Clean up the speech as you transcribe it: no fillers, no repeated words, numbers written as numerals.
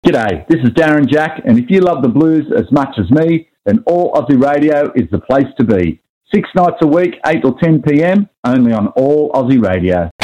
G'day, this is Darren Jack, and if you love the blues as much as me, then All Aussie Radio is the place to be. 6 nights a week, 8 till 10 p.m, only on All Aussie Radio.